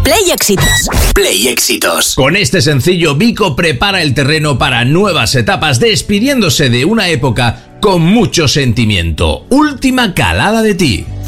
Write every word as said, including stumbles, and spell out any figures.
Play Éxitos. Play Éxitos. Con este sencillo, Vico prepara el terreno para nuevas etapas, despidiéndose de una época con mucho sentimiento. Última calada de ti.